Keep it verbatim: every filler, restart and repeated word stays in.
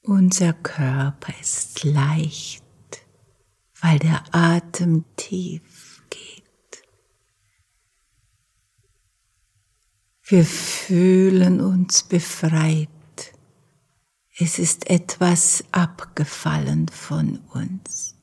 Unser Körper ist leicht, weil der Atem tief geht. Wir fühlen uns befreit. Es ist etwas abgefallen von uns.